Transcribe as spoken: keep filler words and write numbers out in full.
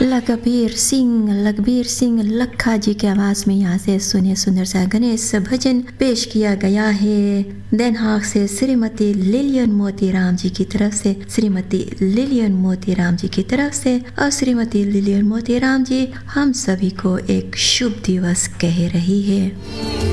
लखबीर सिंह लखबीर सिंह लखा जी की आवाज में यहाँ से सुने सुंदर सा गणेश भजन पेश किया गया है देन हाग से श्रीमती लिलियन मोतीराम जी की तरफ से श्रीमती लिलियन मोतीराम जी की तरफ से और श्रीमती लिलियन मोतीराम जी हम सभी को एक शुभ दिवस कह रही है।